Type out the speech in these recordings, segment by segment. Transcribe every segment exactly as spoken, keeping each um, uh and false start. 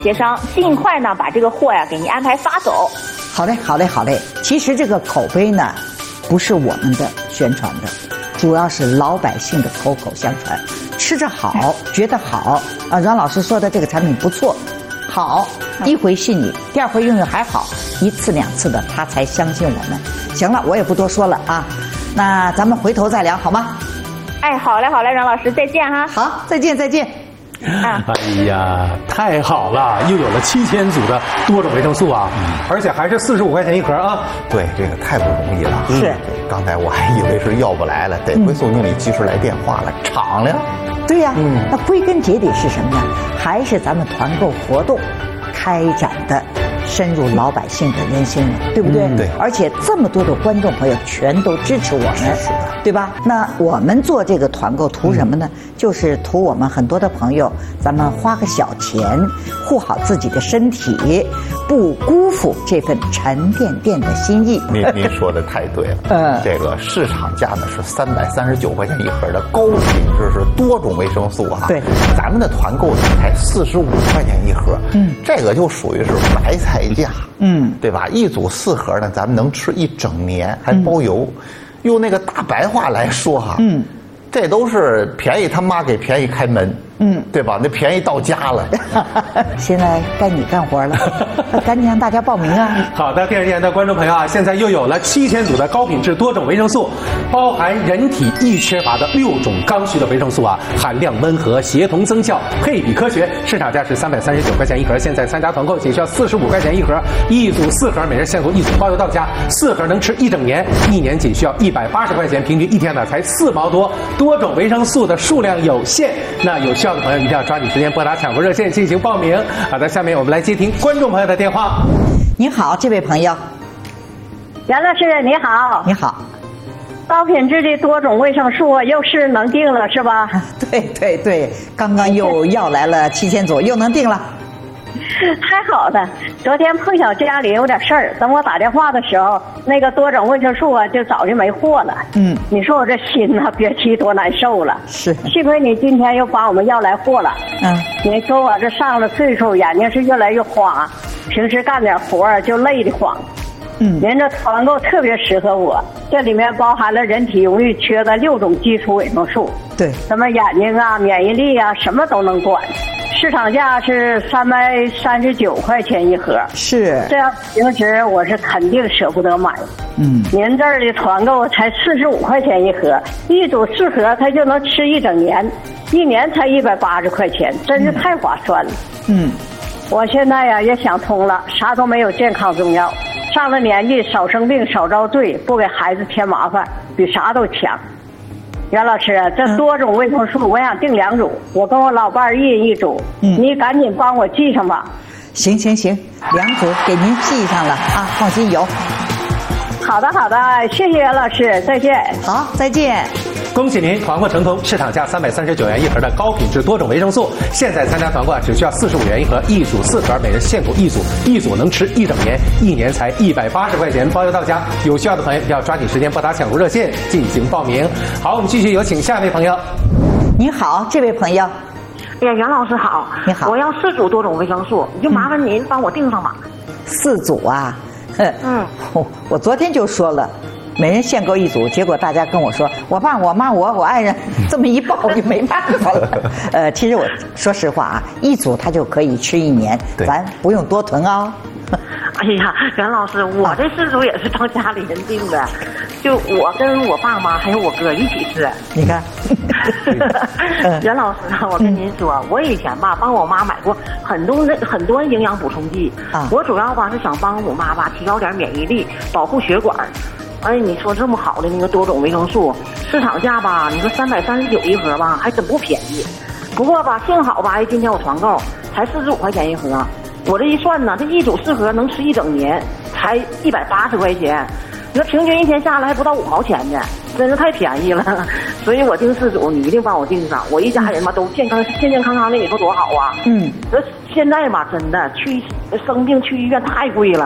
协商，尽快呢把这个货呀给您安排发走。 好嘞，好嘞，好嘞。其实这个口碑呢，不是我们的宣传的，主要是老百姓的口口相传，吃着好，觉得好啊。阮老师说的这个产品不错，好，一回信你，第二回用用还好，一次两次的他才相信我们。行了，我也不多说了啊，那咱们回头再聊好吗？ 哎，好嘞，好嘞，阮老师，再见哈。 好，再见，再见。 哎呀，太好了，又有了七千组的多种维生素啊，而且还是四十五块钱一盒啊。 对，这个太不容易了。 是， 嗯、刚才我还以为是要不来了，得亏宋经理及时来电话了，敞亮。 对呀、啊，嗯，那归根结底是什么呢？还是咱们团购活动开展的深入老百姓的人心了，对不对？ 嗯、对。 而且这么多的观众朋友全都支持我们， 是的， 对吧？那我们做这个团购图什么呢？嗯、就是图我们很多的朋友，咱们花个小钱，护好自己的身体，不辜负这份沉甸甸的心意。 您您说的太对了。嗯，这个市场价呢是三百三十九块钱一盒的高品质是多种维生素啊。 对， 咱们的团购才四十五块钱一盒。嗯，这个就属于是白菜价。嗯，对吧？一组四盒呢，咱们能吃一整年，还包邮。嗯、用那个大白话来说哈，嗯，这都是便宜他妈给便宜开门。嗯，对吧？那便宜到家了。 现在该你干活了，赶紧让大家报名啊！ 好的，电视机前的观众朋友啊，现在又有了七千组的高品质多种维生素，包含人体易缺乏的六种刚需的维生素啊，含量温和，协同增效，配比科学。市场价是三百三十九块钱一盒，现在参加团购仅需要四十五块钱一盒，一组四盒，每人限购一组，包邮到家，四盒能吃一整年，一年仅需要一百八十块钱，平均一天呢才四毛多。多种维生素的数量有限，那有需要的朋友一定要抓紧时间拨打抢购热线进行报名。好的，下面我们来接听观众朋友的电话。 你好，这位朋友。 袁老师你好。 你好。 高品质的多种维生素又是能定了是吧？ 对对对，刚刚又要来了七千组，又能定了。 太好了！昨天碰巧家里有点事儿，等我打电话的时候，那个多种维生素啊就早就没货了。嗯，你说我这心呐、啊，别提多难受了。 是， 幸亏你今天又帮我们要来货了。嗯，你说我这上了岁数，眼睛是越来越花，平时干点活就累得慌。嗯，您这团购特别适合我，这里面包含了人体容易缺的六种基础维生素。 对， 什么眼睛啊、免疫力啊，什么都能管。市场价是三百三十九块钱一盒， 是这样，平时我是肯定舍不得买。嗯，您这儿的团购才四十五块钱一盒，一组四盒，它就能吃一整年，一年才一百八十块钱，真是太划算了。嗯，我现在呀也想通了，啥都没有健康重要，上了年纪少生病少遭罪，不给孩子添麻烦，比啥都强。袁老师，这多种维生素我想订两组，我跟我老伴儿一人一组，嗯，你赶紧帮我记上吧。 行行行，两组给您记上了啊，放心有。 好的好的，谢谢袁老师，再见。 好，再见。 恭喜您团购成功，市场价三百三十九元一盒的高品质多种维生素，现在参加团购只需要四十五元一盒，一组四盒，每人限购一组，一组能吃一整年，一年才一百八十块钱，包邮到家。有需要的朋友要抓紧时间拨打抢购热线进行报名。好，我们继续有请下一位朋友。 你好，这位朋友。 哎呀，袁老师好。 你好， 我要四组多种维生素，就麻烦您帮我订上吧。 四组啊？ 嗯， 我我昨天就说了。每人限购一组，结果大家跟我说，我爸、我妈、我、我爱人，这么一报我就没办法了。呃，其实我说实话啊，一组他就可以吃一年，咱不用多囤啊、哦。 哎呀，袁老师，我这四组也是帮家里人订的，就我跟我爸妈还有我哥一起吃。 你看， 袁老师，我跟您说，嗯、我以前吧帮我妈买过很多很多营养补充剂，啊、我主要吧是想帮我妈吧提高点免疫力，保护血管。哎，你说这么好的那个多种维生素，市场价吧，你说三百三十九一盒吧，还真不便宜。不过吧，幸好吧，今天我团购才四十五块钱一盒，我这一算呢，这一组四盒能吃一整年，才一百八十块钱。你说平均一天下来还不到五毛钱呢，真是太便宜了。所以我订四组，你一定帮我订上，我一家人嘛都健康健健康康的，你说多好啊？嗯，这现在吧，真的去生病去医院太贵了。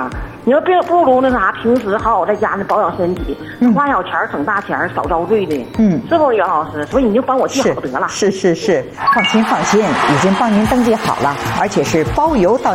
你要别不如那啥，平时好好在家呢保养身体，花小钱省大钱，少遭罪的。嗯，是不袁老师？所以你就帮我记好得了。 是是是，放心放心，已经帮您登记好了，而且是包邮到。